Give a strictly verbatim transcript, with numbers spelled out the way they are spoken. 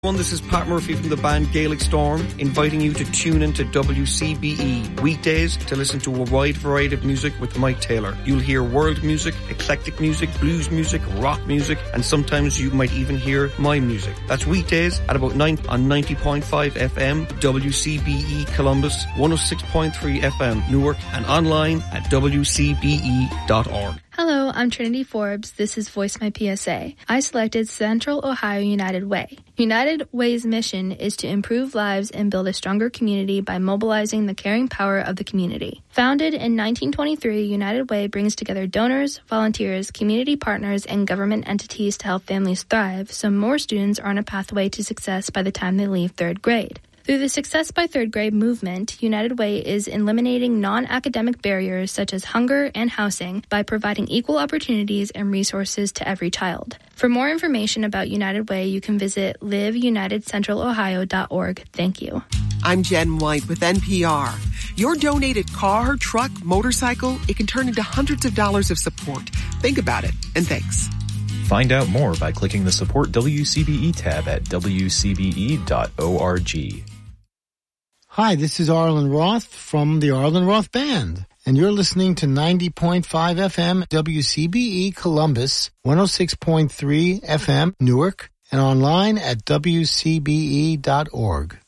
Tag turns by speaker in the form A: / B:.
A: One, this is Pat Murphy from the band Gaelic Storm, inviting you to tune into W C B E weekdays to listen to a wide variety of music with Mike Taylor. You'll hear world music, eclectic music, blues music, rock music, and sometimes you might even hear my music. That's weekdays at about nine on ninety point five F M, W C B E Columbus, one oh six point three F M Newark, and online at w c b e dot org.
B: Hello, I'm Trinity Forbes. This is Voice My P S A. I selected Central Ohio United Way. United Way's mission is to improve lives and build a stronger community by mobilizing the caring power of the community. Founded in nineteen twenty-three, United Way brings together donors, volunteers, community partners, and government entities to help families thrive so more students are on a pathway to success by the time they leave third grade. Through the Success by Third Grade movement, United Way is eliminating non-academic barriers such as hunger and housing by providing equal opportunities and resources to every child. For more information about United Way, you can visit live united central ohio dot org. Thank you.
C: I'm Jen White with N P R. Your donated car, truck, motorcycle, it can turn into hundreds of dollars of support. Think about it, and thanks.
D: Find out more by clicking the Support W C B E tab at w c b e dot org.
E: Hi, this is Arlen Roth from the Arlen Roth Band, and you're listening to ninety point five F M W C B E Columbus, one oh six point three F M Newark, and online at w c b e dot org.